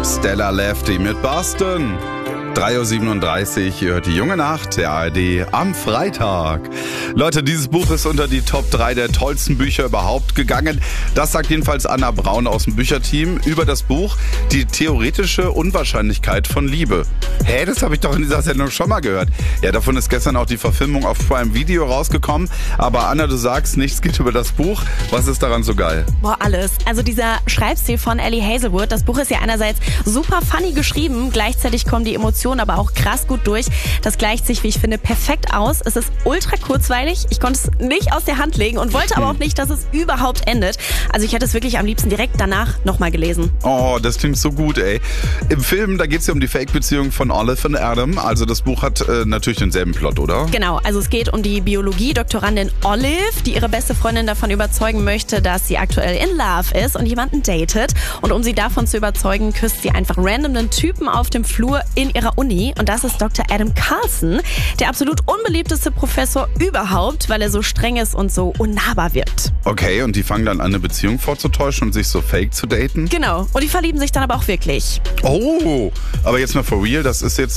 Stella Lefty mit Boston. 3.37 Uhr, ihr hört die junge Nacht der ARD am Freitag. Leute, dieses Buch ist unter die Top 3 der tollsten Bücher überhaupt gegangen. Das sagt jedenfalls Anna Braun aus dem Bücherteam über das Buch Die theoretische Unwahrscheinlichkeit von Liebe. Hä, das habe ich doch in dieser Sendung schon mal gehört. Ja, davon ist gestern auch die Verfilmung auf Prime Video rausgekommen. Aber Anna, du sagst, nichts geht über das Buch. Was ist daran so geil? Boah, alles. Also dieser Schreibstil von Ellie Hazelwood, das Buch ist ja einerseits super funny geschrieben, gleichzeitig kommen die Emotionen aber auch krass gut durch. Das gleicht sich, wie ich finde, perfekt aus. Es ist ultra kurzweilig. Ich konnte es nicht aus der Hand legen und wollte aber auch nicht, dass es überhaupt endet. Also ich hätte es wirklich am liebsten direkt danach nochmal gelesen. Oh, das klingt so gut, ey. Im Film, da geht es ja um die Fake-Beziehung von Olive und Adam. Also das Buch hat natürlich denselben Plot, oder? Genau, also es geht um die Biologie-Doktorandin Olive, die ihre beste Freundin davon überzeugen möchte, dass sie aktuell in Love ist und jemanden datet. Und um sie davon zu überzeugen, küsst sie einfach random einen Typen auf dem Flur in ihrer Uni. Und das ist Dr. Adam Carlson, der absolut unbeliebteste Professor überhaupt, weil er so streng ist und so unnahbar wirkt. Okay, und die fangen dann an, eine Beziehung vorzutäuschen und sich so fake zu daten? Genau, und die verlieben sich dann aber auch wirklich. Oh, aber jetzt mal for real, das ist jetzt